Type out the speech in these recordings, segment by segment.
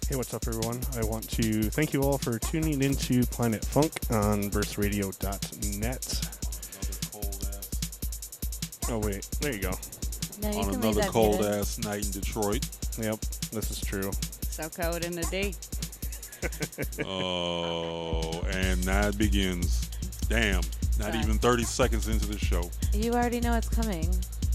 Hey, what's up, everyone? I want to thank you all for tuning into Planet Funk on burstradio.net. Oh, wait. There you go. No, you On can leave another that cold muted. ass night in Detroit. Yep, this is true. So cold in the D. Oh, and now it begins. Damn, not Right. even 30 seconds into the show. You already know it's coming.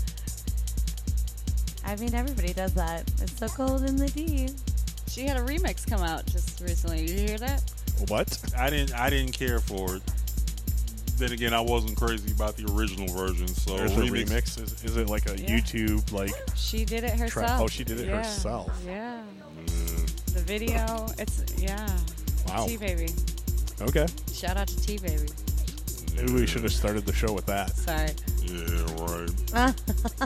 I mean, everybody does that. It's so cold in the D. She had a remix come out just recently. Did you hear that? What? I didn't care for it. Then again, I wasn't crazy about the original version. So There's a remix. Is it like a Yeah. YouTube, like... She did it herself. Oh, she did it herself. Yeah. Mm, The video, it's, yeah. Wow. T-Baby. Okay. Shout out to T-Baby. Maybe we should have started the show with that. Sorry. yeah, right.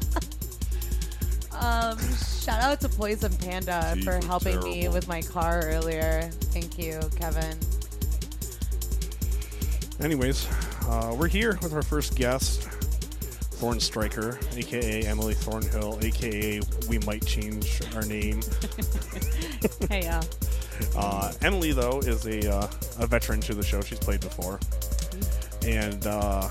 Shout out to Poison Panda Gee, for for helping me terrible. with my car earlier. Thank you, Kevin. Anyways, we're here with our first guest, Thorn Striker, a.k.a. Emily Thornhill, a.k.a. we might change our name. Hey, Emily, though, is a veteran to the show. She's played before. And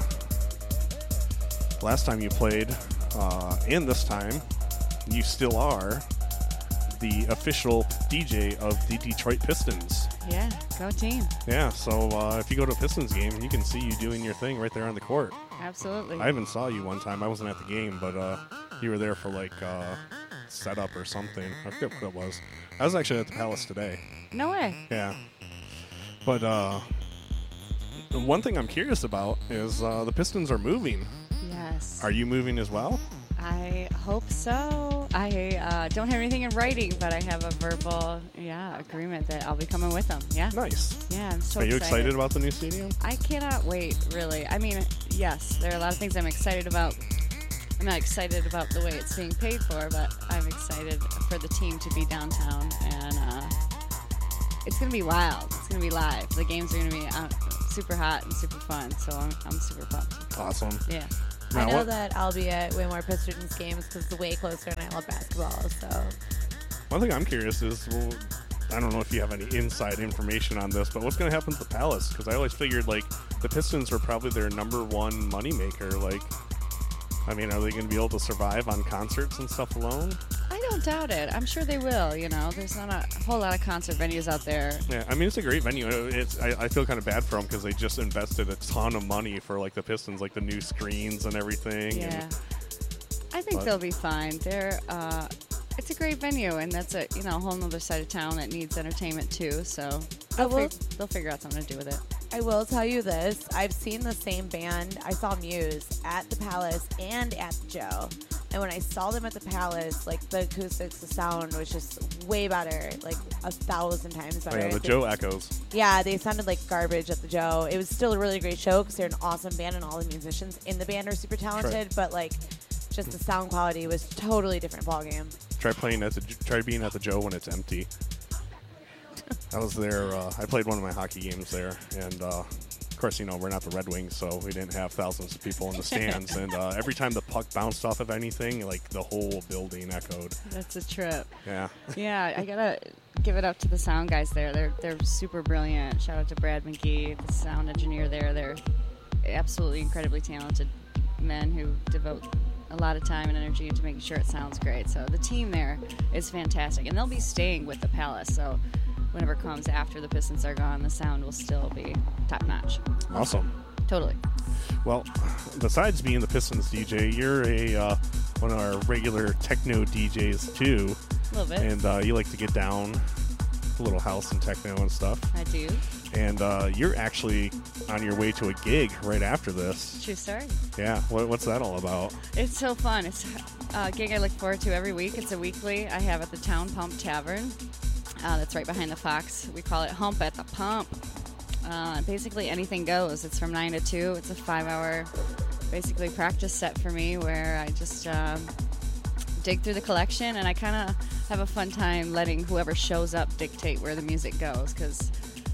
last time you played, and this time, you still are the official DJ of the Detroit Pistons. yeah, go team. Yeah, so if you go to a Pistons game, you can see you doing your thing right there on the court. Absolutely. I even saw you one time. I wasn't at the game, but you were there for like setup or something. I forget what it was. I was actually at the Palace today. No way. Yeah. But the one thing I'm curious about is the Pistons are moving. Yes. Are you moving as well? I hope so. I don't have anything in writing, but I have a verbal, agreement that I'll be coming with them. Yeah. Nice. Yeah, I'm so Are you excited. excited about the new stadium? I cannot wait, really. I mean, yes, there are a lot of things I'm excited about. I'm not excited about the way it's being paid for, but I'm excited for the team to be downtown, and it's going to be wild. It's going to be live. The games are going to be super hot and super fun, so I'm super pumped. Awesome. Yeah. Now I know what- that I'll be at way more Pistons games because it's way closer and I love basketball. So One thing I'm curious is, well, I don't know if you have any inside information on this, but what's going to happen to the Palace? Because I always figured, like, the Pistons were probably their number one moneymaker. Like, I mean, are they going to be able to survive on concerts and stuff alone? I don't doubt it. I'm sure they will, you know. There's not a whole lot of concert venues out there. Yeah, I mean, it's a great venue. I feel kind of bad for them because they just invested a ton of money for, like, the Pistons, like the new screens and everything. Yeah. And, I think But- they'll be fine. It's a great venue, and that's a whole other side of town that needs entertainment too. So they'll figure out something to do with it. I will tell you this: I've seen the same band. I saw Muse at the Palace and at the Joe, and when I saw them at the Palace, like the acoustics, the sound was just way better, like 1,000 times oh, better. yeah, the Joe Echoes. Yeah, they sounded like garbage at the Joe. It was still a really great show because they're an awesome band and all the musicians in the band are super talented. But like, just the sound quality was totally different ballgame. Try being at the Joe when it's empty. I was there. I played one of my hockey games there, and of course, you know, we're not the Red Wings, so we didn't have thousands of people in the stands. And every time the puck bounced off of anything, like the whole building echoed. That's a trip. Yeah. Yeah, I gotta give it up to the sound guys there. They're super brilliant. Shout out to Brad McGee, the sound engineer there. They're absolutely incredibly talented men who devote a lot of time and energy into making sure it sounds great. So the team there is fantastic, and they'll be staying with the Palace. So whenever it comes after the Pistons are gone, the sound will still be top notch. Awesome. Totally. Well, besides being the Pistons DJ, you're one of our regular techno DJs too, A little bit. and you like to get down a little house and techno and stuff. I do. And you're actually on your way to a gig right after this. True story. Yeah, what's that all about? It's so fun. It's a gig I look forward to every week. It's a weekly I have at the Town Pump Tavern. That's right behind the Fox. We call it Hump at the Pump. Basically anything goes. It's from 9 to 2. It's a 5-hour basically practice set for me where I just dig through the collection, and I kind of have a fun time letting whoever shows up dictate where the music goes, because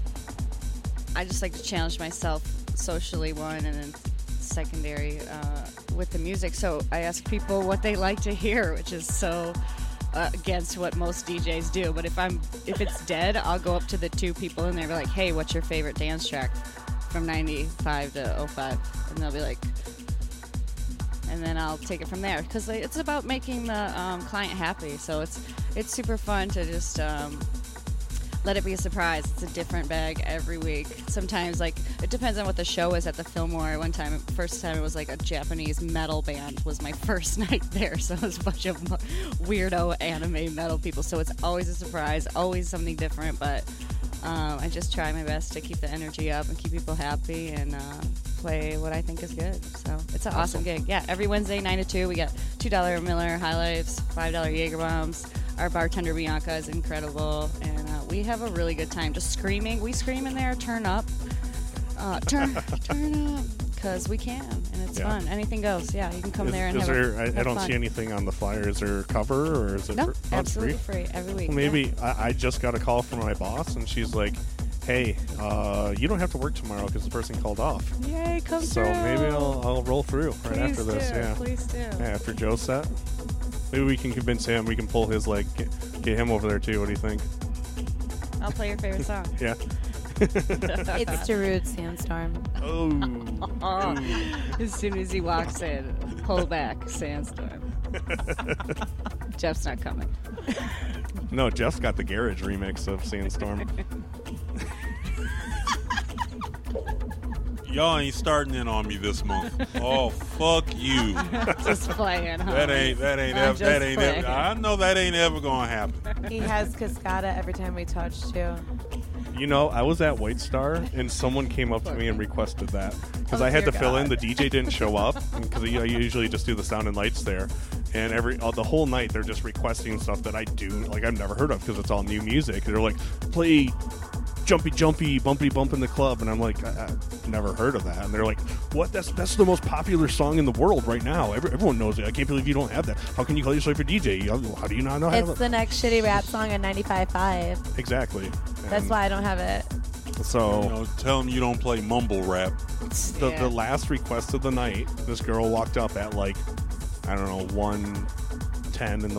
I just like to challenge myself socially, one, and then secondary with the music. So I ask people what they like to hear, which is so against what most DJs do. But if it's dead, I'll go up to the two people in there and be like, hey, what's your favorite dance track from 95 to 05? And they'll be like, and then I'll take it from there, because it's about making the client happy. So it's super fun to just let it be a surprise. It's a different bag every week. Sometimes, like, it depends on what the show is. At the Fillmore first time it was like a Japanese metal band was my first night there. So it was a bunch of weirdo anime metal people. So it's always a surprise, always something different. But I just try my best to keep the energy up and keep people happy and play what I think is good. So it's an awesome gig. Yeah, every Wednesday, 9 to 2, we got $2 Miller High Lifes, $5 Jaeger bombs. Our bartender Bianca is incredible, and we have a really good time. Just screaming. We scream in there, turn up, turn up, because we can, and it's fun. Anything goes. Yeah, you can come there and I don't see anything on the flyer. Is there a cover, or is it absolutely free every week? Well, maybe I just got a call from my boss, and she's like, hey, you don't have to work tomorrow because the person called off. Yay, come so through. Maybe I'll roll through right after this. Yeah, please do. Yeah, after Joe's set. Maybe we can convince him. We can pull his leg, get him over there too. What do you think? I'll play your favorite song. Yeah. It's Darude Sandstorm. Oh. As soon as he walks in, pull back, Sandstorm. Jeff's not coming. No, Jeff's got the garage remix of Sandstorm. Y'all ain't starting in on me this month. Oh, fuck you. Just playing, huh? That ain't ever. I know that ain't ever gonna happen. He has Cascada every time we touch, too. You know, I was at White Star, and someone came up to me and requested that. Because Oh, I had to dear fill in. God. The DJ didn't show up, because I usually just do the sound and lights there. And the whole night, they're just requesting stuff that I do, like, I've never heard of, because it's all new music. They're like, play Jumpy Jumpy, Bumpity Bump in the Club. And I'm like, I've never heard of that. And they're like, what? That's the most popular song in the world right now. Everyone knows it. I can't believe you don't have that. How can you call yourself a DJ? How do you not know how It's the next shitty rap song on 95.5. Exactly. That's why I don't have it. So... You know, tell them you don't play mumble rap. The last request of the night, this girl walked up at, like, I don't know, 1:10 in the